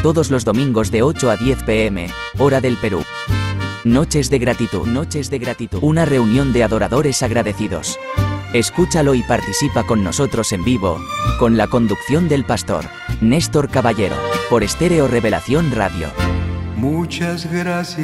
Todos los domingos de 8 a 10 p.m., hora del Perú. Noches de gratitud. Noches de gratitud. Una reunión de adoradores agradecidos. Escúchalo y participa con nosotros en vivo, con la conducción del pastor Néstor Caballero, por Estéreo Revelación Radio. Muchas gracias.